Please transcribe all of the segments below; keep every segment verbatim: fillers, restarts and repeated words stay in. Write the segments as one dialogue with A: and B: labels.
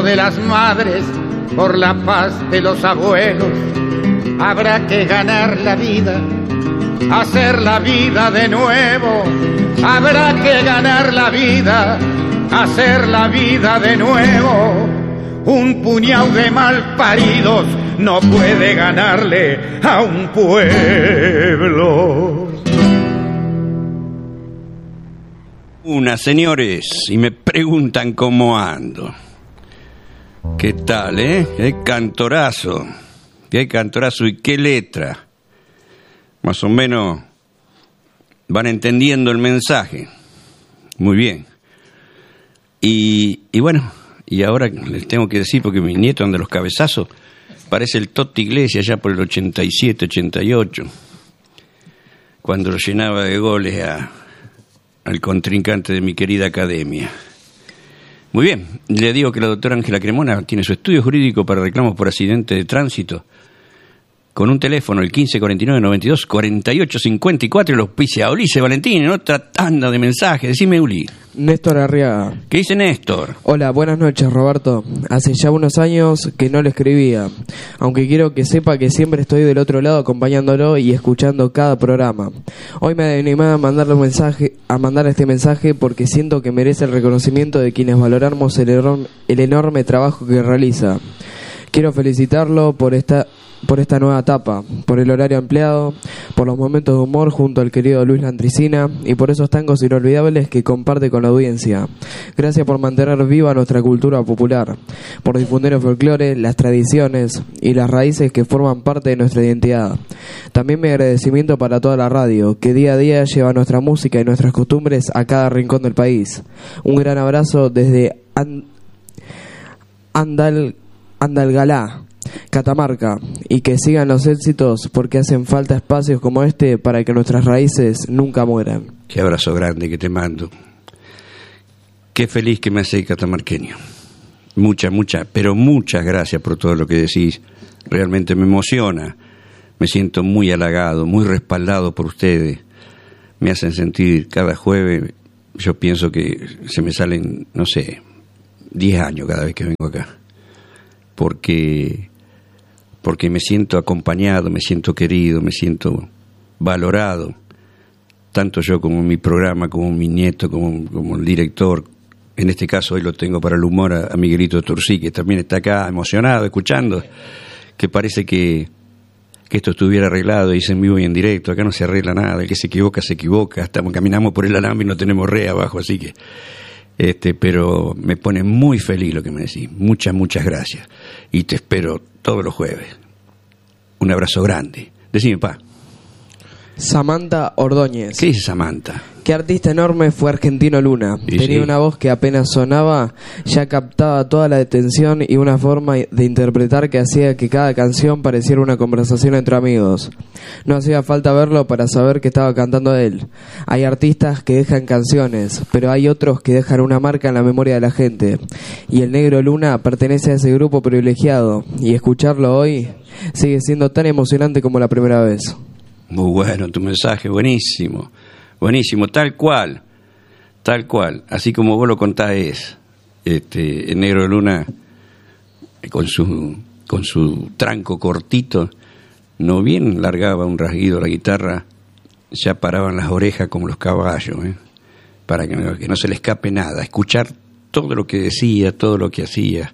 A: de las madres, por la paz de los abuelos. Habrá que ganar la vida, hacer la vida de nuevo. Habrá que ganar la vida, hacer la vida de nuevo. Un puñado de malparidos no puede ganarle a un pueblo.
B: Una, señores, y me preguntan cómo ando. ¿Qué tal, eh? Qué cantorazo. Qué cantorazo y qué letra. Más o menos van entendiendo el mensaje. Muy bien. Y, y bueno, y ahora les tengo que decir, porque mi nieto anda los cabezazos, parece el Totti Iglesias ya por el ochenta y siete, ochenta y ocho, cuando lo llenaba de goles a... al contrincante de mi querida academia. Muy bien, le digo que la doctora Ángela Cremona tiene su estudio jurídico para reclamos por accidente de tránsito, con un teléfono, el quince cuarenta y nueve noventa y dos cuarenta y ocho cincuenta y cuatro, y los auspicia Ulises Valentín en otra tanda de mensajes. Decime, Uli.
C: Néstor Arriaga.
B: ¿Qué dice Néstor?
C: Hola, buenas noches, Roberto. Hace ya unos años que no le escribía, aunque quiero que sepa que siempre estoy del otro lado acompañándolo y escuchando cada programa. Hoy me animé a mandarle un mensaje, a mandar este mensaje porque siento que merece el reconocimiento de quienes valoramos el, enorme, el enorme trabajo que realiza. Quiero felicitarlo por esta por esta nueva etapa, por el horario empleado, por los momentos de humor junto al querido Luis Landricina y por esos tangos inolvidables que comparte con la audiencia. Gracias por mantener viva nuestra cultura popular, por difundir el folclore, las tradiciones y las raíces que forman parte de nuestra identidad. También mi agradecimiento para toda la radio, que día a día lleva nuestra música y nuestras costumbres a cada rincón del país. Un gran abrazo desde And- Andal- Andalgalá, Catamarca, y que sigan los éxitos porque hacen falta espacios como este para que nuestras raíces nunca mueran.
B: Qué abrazo grande que te mando. Qué feliz que me hace catamarqueño. Muchas, muchas, pero muchas gracias por todo lo que decís. Realmente me emociona. Me siento muy halagado, muy respaldado por ustedes. Me hacen sentir cada jueves, yo pienso que se me salen, no sé, diez años cada vez que vengo acá. Porque... porque me siento acompañado, me siento querido, me siento valorado, tanto yo como mi programa, como mi nieto, como, como el director. En este caso hoy lo tengo para el humor a, a Miguelito Turcí, que también está acá emocionado, escuchando, que parece que, que esto estuviera arreglado, y es en vivo y en directo. Acá no se arregla nada, el que se equivoca, se equivoca. Estamos, caminamos por el alambre y no tenemos re abajo, así que... Este, pero me pone muy feliz lo que me decís. Muchas, muchas gracias. Y te espero todos los jueves. Un abrazo grande. Decime, pa.
C: Samantha Ordóñez.
B: ¿Qué dice Samantha?
C: Qué artista enorme fue Argentino Luna.
B: Y
C: Tenía
B: sí.
C: una voz que apenas sonaba, ya captaba toda la atención y una forma de interpretar que hacía que cada canción pareciera una conversación entre amigos. No hacía falta verlo para saber que estaba cantando él. Hay artistas que dejan canciones, pero hay otros que dejan una marca en la memoria de la gente. Y el Negro Luna pertenece a ese grupo privilegiado, y escucharlo hoy sigue siendo tan emocionante como la primera vez.
B: Muy bueno tu mensaje, buenísimo. Buenísimo, tal cual, tal cual, así como vos lo contás es. Este, el Negro Luna, con su, con su tranco cortito, no bien largaba un rasguido a la guitarra, ya paraban las orejas como los caballos, ¿eh? Para que no, que no se le escape nada, escuchar todo lo que decía, todo lo que hacía.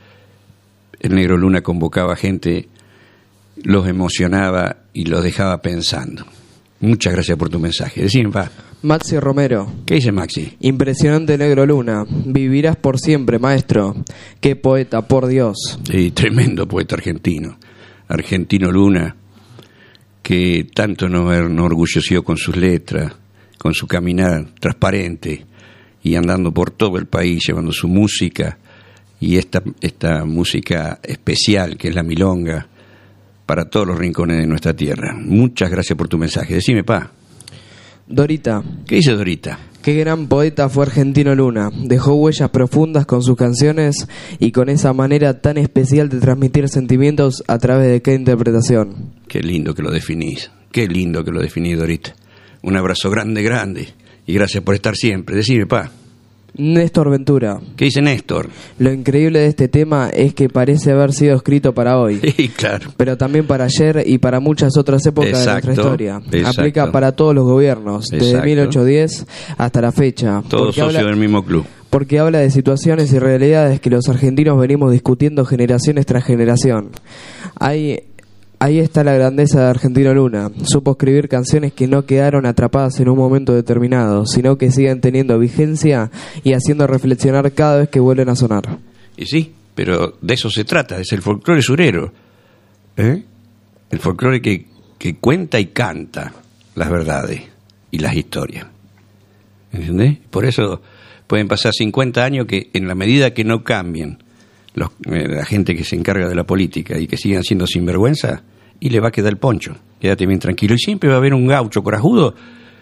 B: El Negro Luna convocaba gente, los emocionaba y los dejaba pensando. Muchas gracias por tu mensaje. Decime, pa.
C: Maxi Romero.
B: ¿Qué dice Maxi?
C: Impresionante Negro Luna. Vivirás por siempre, maestro. Qué poeta, por Dios.
B: Sí, tremendo poeta argentino. Argentino Luna, que tanto nos enorgulleció con sus letras, con su caminar transparente y andando por todo el país llevando su música y esta, esta música especial que es la milonga, para todos los rincones de nuestra tierra. Muchas gracias por tu mensaje. Decime, pa.
C: Dorita.
B: ¿Qué dice Dorita?
C: Qué gran poeta fue Argentino Luna. Dejó huellas profundas con sus canciones y con esa manera tan especial de transmitir sentimientos a través de cada interpretación.
B: Qué lindo que lo definís. Qué lindo que lo definís, Dorita. Un abrazo grande, grande. Y gracias por estar siempre. Decime, pa.
C: Néstor Ventura.
B: ¿Qué dice Néstor?
C: Lo increíble de este tema es que parece haber sido escrito para hoy.
B: Sí, claro.
C: Pero también para ayer y para muchas otras épocas
B: Exacto,
C: de nuestra historia.
B: exacto.
C: Aplica para todos los gobiernos, desde
B: Exacto.
C: mil ochocientos diez hasta la fecha.
B: Todos socios
C: habla,
B: del mismo club.
C: Porque habla de situaciones y realidades que los argentinos venimos discutiendo generaciones tras generación. Hay... Ahí está la grandeza de Argentino Luna. Supo escribir canciones que no quedaron atrapadas en un momento determinado, sino que siguen teniendo vigencia y haciendo reflexionar cada vez que vuelven a sonar.
B: Y sí, pero de eso se trata, es el folclore surero. ¿Eh? El folclore que, que cuenta y canta las verdades y las historias. ¿Entendés? Por eso pueden pasar cincuenta años que en la medida que no cambien Los, eh, la gente que se encarga de la política y que sigan siendo sinvergüenza, y le va a quedar el poncho. Quédate bien tranquilo. Y siempre va a haber un gaucho corajudo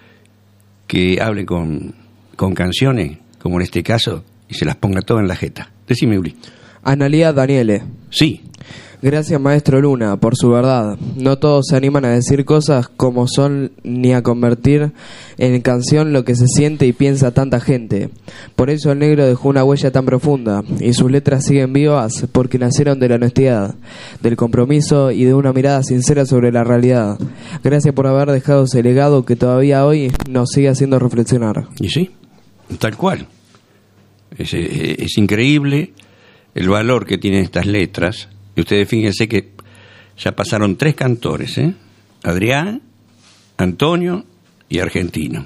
B: que hable con, con canciones, como en este caso, y se las ponga todas en la jeta. Decime, Uli.
C: Analía Daniele.
B: Sí.
C: Gracias, maestro Luna, por su verdad. No todos se animan a decir cosas como son ni a convertir en canción lo que se siente y piensa tanta gente. Por eso el negro dejó una huella tan profunda y sus letras siguen vivas porque nacieron de la honestidad, del compromiso y de una mirada sincera sobre la realidad. Gracias por haber dejado ese legado que todavía hoy nos sigue haciendo reflexionar.
B: Y sí, tal cual. Es, es, es increíble el valor que tienen estas letras. Y ustedes fíjense que ya pasaron tres cantores, ¿eh? Adrián, Antonio y Argentino.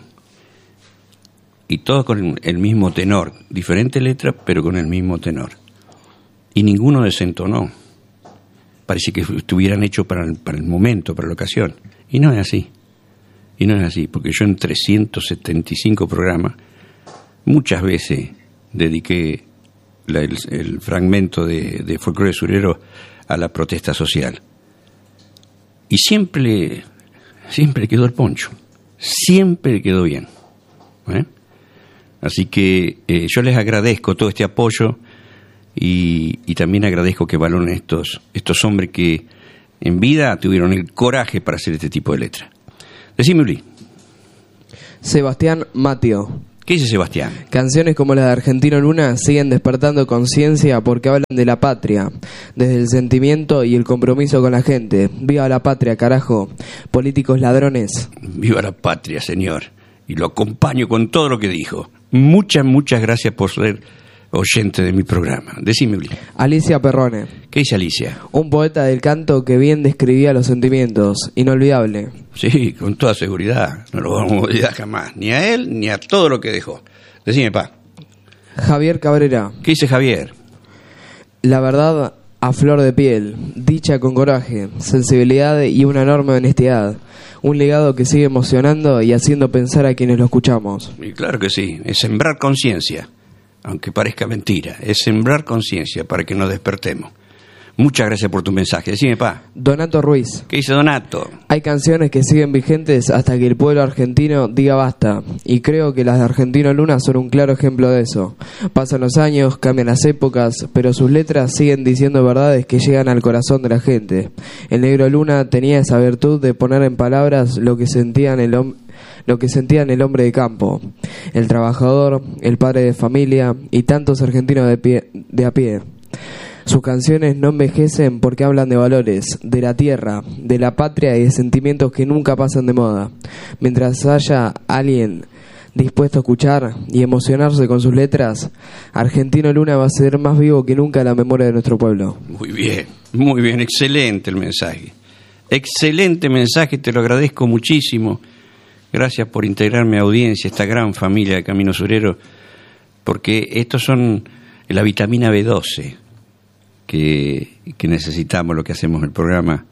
B: Y todos con el mismo tenor. Diferentes letras, pero con el mismo tenor. Y ninguno desentonó. Parece que estuvieran hechos para el, para el momento, para la ocasión. Y no es así. Y no es así, porque yo en trescientos setenta y cinco programas muchas veces dediqué La, el, el fragmento de, de folclore surero a la protesta social. Y siempre, siempre quedó el poncho. Siempre quedó bien. ¿Eh? Así que eh, yo les agradezco todo este apoyo y, y también agradezco que valoren estos, estos hombres que en vida tuvieron el coraje para hacer este tipo de letras. Decime, Uli.
C: Sebastián Mateo.
B: ¿Qué dice Sebastián?
C: Canciones como las de Argentino Luna siguen despertando conciencia porque hablan de la patria, desde el sentimiento y el compromiso con la gente. ¡Viva la patria, carajo! Políticos ladrones.
B: Viva la patria, señor. Y lo acompaño con todo lo que dijo. Muchas, muchas gracias por ser oyente de mi programa. Decime, Uli.
C: Alicia Perrone.
B: ¿Qué dice Alicia?
C: Un poeta del canto que bien describía los sentimientos. Inolvidable.
B: Sí, con toda seguridad. No lo vamos a olvidar jamás. Ni a él, ni a todo lo que dejó. Decime, pa.
C: Javier Cabrera.
B: ¿Qué dice Javier?
C: La verdad a flor de piel. Dicha con coraje, sensibilidad y una enorme honestidad. Un legado que sigue emocionando y haciendo pensar a quienes lo escuchamos.
B: Y claro que sí. Es sembrar conciencia. Aunque parezca mentira, es sembrar conciencia para que nos despertemos. Muchas gracias por tu mensaje. Decime, pa.
C: Donato Ruiz.
B: ¿Qué dice Donato?
C: Hay canciones que siguen vigentes hasta que el pueblo argentino diga basta. Y creo que las de Argentino Luna son un claro ejemplo de eso. Pasan los años, cambian las épocas, pero sus letras siguen diciendo verdades que llegan al corazón de la gente. El negro Luna tenía esa virtud de poner en palabras lo que sentían el hombre. Lo que sentían el hombre de campo, el trabajador, el padre de familia y tantos argentinos de, pie, de a pie. Sus canciones no envejecen porque hablan de valores, de la tierra, de la patria y de sentimientos que nunca pasan de moda. Mientras haya alguien dispuesto a escuchar y emocionarse con sus letras, Argentino Luna va a ser más vivo que nunca en la memoria de nuestro pueblo.
B: Muy bien, muy bien, excelente el mensaje. Excelente mensaje, te lo agradezco muchísimo. Gracias por integrarme a audiencia, esta gran familia de Camino Surero, porque estos son la vitamina B doce que, que necesitamos, lo que hacemos en el programa,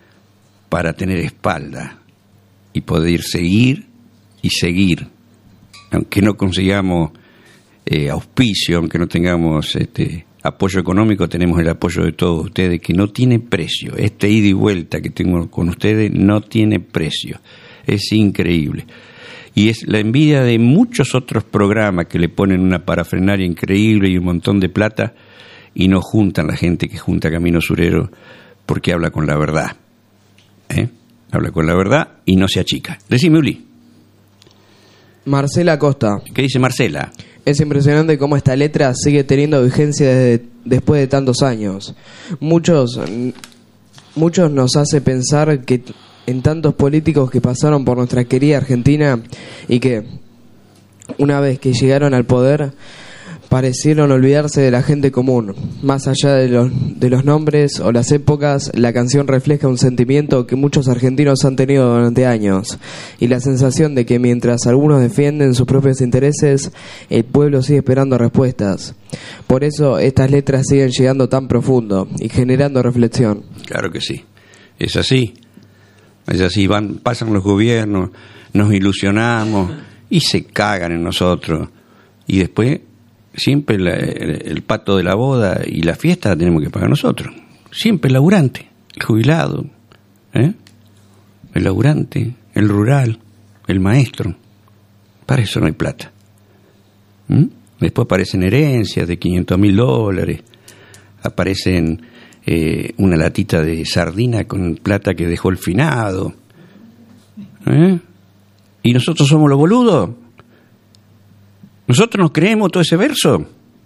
B: para tener espalda y poder seguir y seguir. Aunque no consigamos eh, auspicio, aunque no tengamos este, apoyo económico, tenemos el apoyo de todos ustedes, que no tiene precio. Este ida y vuelta que tengo con ustedes no tiene precio. Es increíble. Y es la envidia de muchos otros programas que le ponen una parafrenaria increíble y un montón de plata y no juntan la gente que junta Camino Surero porque habla con la verdad. ¿Eh? Habla con la verdad y no se achica. Decime, Uli.
C: Marcela Costa.
B: ¿Qué dice Marcela?
C: Es impresionante cómo esta letra sigue teniendo vigencia desde, después de tantos años. Muchos, muchos nos hace pensar que en tantos políticos que pasaron por nuestra querida Argentina y que una vez que llegaron al poder parecieron olvidarse de la gente común. Más allá de los, de los nombres o las épocas, la canción refleja un sentimiento que muchos argentinos han tenido durante años, y la sensación de que mientras algunos defienden sus propios intereses, el pueblo sigue esperando respuestas. Por eso estas letras siguen llegando tan profundo y generando reflexión.
B: Claro que sí, es así, es así, van, pasan los gobiernos, nos ilusionamos y se cagan en nosotros, y después siempre la, el, el pato de la boda y la fiesta la tenemos que pagar nosotros. Siempre el laburante, el jubilado, ¿eh? el laburante, el rural, el maestro. Para eso no hay plata. ¿Mm? Después aparecen herencias de quinientos mil dólares, aparecen eh, una latita de sardina con plata que dejó el finado. ¿Eh? ¿Y nosotros somos los boludos? ¿Nosotros nos creemos todo ese verso?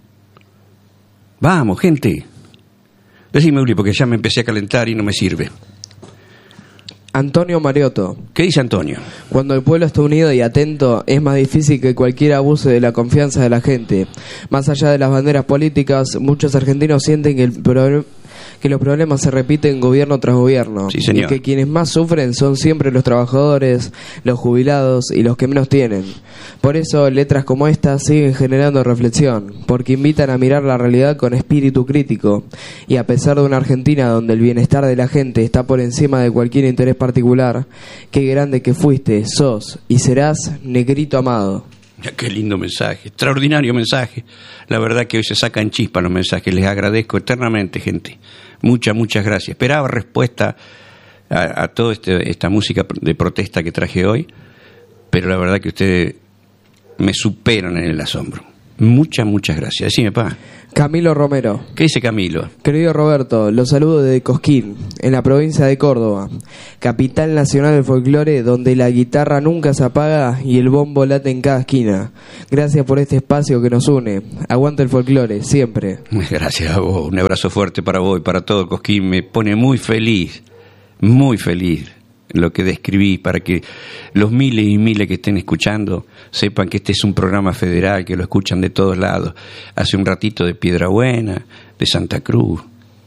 B: Vamos, gente. Decime, Uli, porque ya me empecé a calentar y no me sirve.
C: Antonio Mariotto.
B: ¿Qué dice Antonio?
C: Cuando el pueblo está unido y atento, es más difícil que cualquiera abuse de la confianza de la gente. Más allá de las banderas políticas, muchos argentinos sienten que el problema... que los problemas se repiten gobierno tras gobierno,
B: sí, señor.
C: Y que quienes más sufren son siempre los trabajadores, los jubilados y los que menos tienen. Por eso letras como estas siguen generando reflexión, porque invitan a mirar la realidad con espíritu crítico, y a pesar de una Argentina donde el bienestar de la gente está por encima de cualquier interés particular, qué grande que fuiste, sos y serás, negrito amado.
B: Qué lindo mensaje, extraordinario mensaje. La verdad que hoy se sacan chispas los mensajes. Les agradezco eternamente, gente. Muchas, muchas gracias. Esperaba respuesta a, a toda este, esta música de protesta que traje hoy, pero la verdad que ustedes me superan en el asombro. Muchas, muchas gracias. Decime, pa.
C: Camilo Romero.
B: ¿Qué dice Camilo?
C: Querido Roberto, los saludo desde Cosquín, en la provincia de Córdoba, capital nacional del folclore, donde la guitarra nunca se apaga y el bombo late en cada esquina. Gracias por este espacio que nos une. Aguanta el folclore, siempre.
B: Gracias a vos. Un abrazo fuerte para vos y para todo Cosquín. Me pone muy feliz, muy feliz lo que describí, para que los miles y miles que estén escuchando sepan que este es un programa federal, que lo escuchan de todos lados. Hace un ratito de Piedrabuena, de Santa Cruz,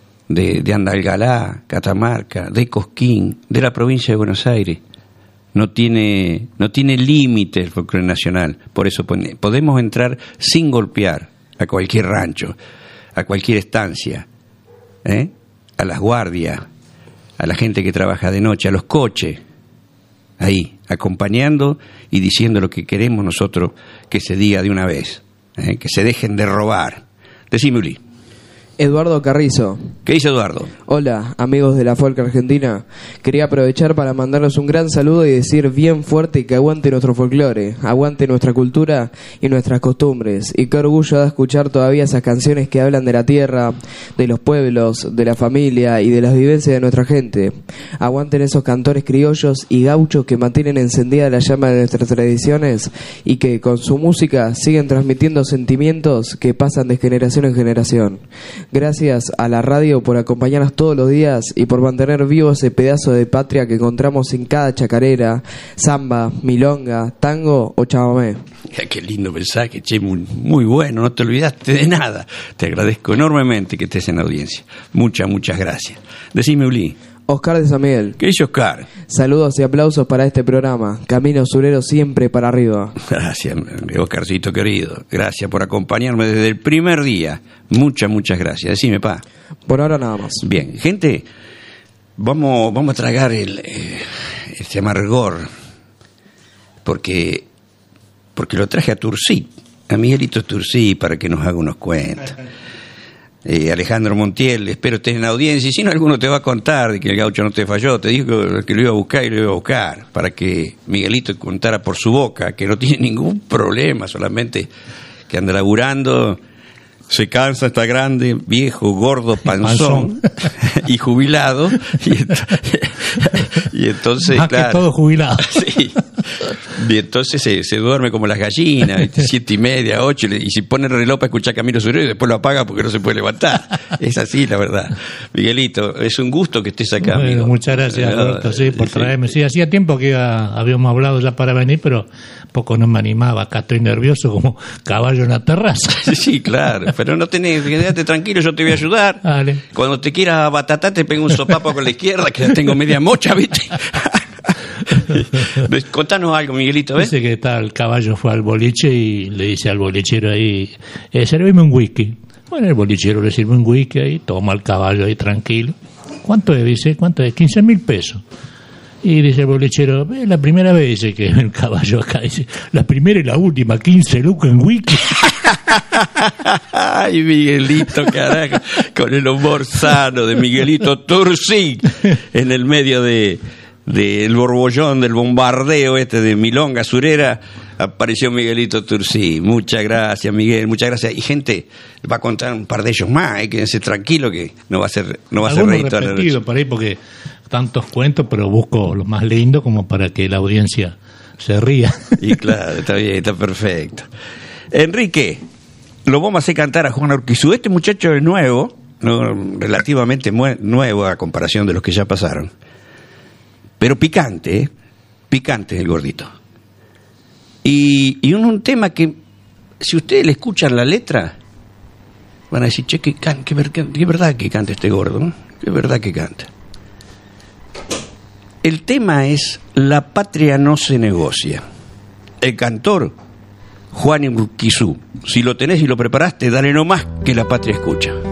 B: de, de Andalgalá, Catamarca, de Cosquín, de la provincia de Buenos Aires. No tiene, no tiene límite el folclore nacional. Por eso podemos entrar sin golpear a cualquier rancho, a cualquier estancia, ¿eh? a las guardias, a la gente que trabaja de noche, a los coches, ahí, acompañando y diciendo lo que queremos nosotros que se diga de una vez, ¿eh? que se dejen de robar. Decime, Uli.
C: Eduardo Carrizo.
B: ¿Qué dice Eduardo?
C: Hola, amigos de la folk argentina. Quería aprovechar para mandarles un gran saludo y decir bien fuerte que aguante nuestro folclore, aguante nuestra cultura y nuestras costumbres. Y qué orgullo da escuchar todavía esas canciones que hablan de la tierra, de los pueblos, de la familia y de las vivencias de nuestra gente. Aguanten esos cantores criollos y gauchos que mantienen encendida la llama de nuestras tradiciones y que con su música siguen transmitiendo sentimientos que pasan de generación en generación. Gracias a la radio por acompañarnos todos los días y por mantener vivo ese pedazo de patria que encontramos en cada chacarera, samba, milonga, tango o chamamé.
B: Qué lindo mensaje, che, muy, muy bueno, no te olvidaste de nada. Te agradezco enormemente que estés en la audiencia. Muchas, muchas gracias. Decime, Uli.
C: Oscar de San Miguel.
B: ¿Qué dice Oscar?
C: Saludos y aplausos para este programa. Camino Surero siempre para arriba.
B: Gracias, Oscarcito querido. Gracias por acompañarme desde el primer día. Muchas, muchas gracias. Decime, pa.
C: Por ahora nada más.
B: Bien, gente, vamos, vamos a tragar el, eh, este amargor, porque, porque lo traje a Turcí, a Miguelito Turcí, para que nos haga unos cuentos. Eh, Alejandro Montiel, espero estés en la audiencia, y si no, alguno te va a contar de que el gaucho no te falló. Te dijo que lo iba a buscar y lo iba a buscar, para que Miguelito contara por su boca que no tiene ningún problema, solamente que anda laburando, se cansa, está grande, viejo, gordo, panzón, y jubilado, y, ent- y entonces,
D: más
B: claro,
D: que todo jubilado.
B: sí, Y entonces se, se duerme como las gallinas, ¿viste? siete y media, ocho, y si pone el reloj para escuchar Camilo Surero, y después lo apaga porque no se puede levantar. Es así, la verdad. Miguelito, es un gusto que estés acá,
D: bueno,
B: amigo.
D: Muchas gracias, Roberto, sí, por traerme. Sí, hacía tiempo que iba, habíamos hablado ya para venir, pero poco no me animaba. Acá estoy nervioso como caballo en la terraza.
B: Sí, claro, pero no tenés, quédate tranquilo, yo te voy a ayudar.
D: Vale.
B: Cuando te quieras batatar, te pego un sopapo con la izquierda, que ya tengo media mocha, ¿viste? Contanos algo, Miguelito, ¿ves?
D: Dice que está, el caballo fue al boliche y le dice al bolichero ahí, eh, servime un whisky. Bueno, el bolichero le sirve un whisky ahí, toma el caballo ahí tranquilo. ¿Cuánto es? Dice, ¿cuánto es? quince mil pesos. Y dice el bolichero, es la primera vez dice, que el caballo acá, dice, la primera y la última, quince lucas en whisky.
B: Ay, Miguelito, carajo, con el humor sano de Miguelito Tursi, en el medio de del borbollón, del bombardeo este de Milonga Surera, apareció Miguelito Tursi. Muchas gracias, Miguel, muchas gracias. Y gente, va a contar un par de ellos más, eh, quédense tranquilo que no va a ser, no va a ser reír toda la noche.
D: Por ahí porque tantos cuentos, pero busco lo más lindo como para que la audiencia se ría.
B: Y claro, está bien, está perfecto. Enrique, lo vamos a hacer cantar a Juan Urquizu. Este muchacho es nuevo, no, relativamente mue- nuevo a comparación de los que ya pasaron. Pero picante, ¿eh? Picante es el gordito. Y, y un, un tema que, si ustedes le escuchan la letra, van a decir, che, qué, can, qué, ver, qué, qué verdad que canta este gordo, ¿no? Qué verdad que canta. El tema es La patria no se negocia. El cantor, Juan Urquizu. Si lo tenés y lo preparaste, dale nomás que la patria escucha.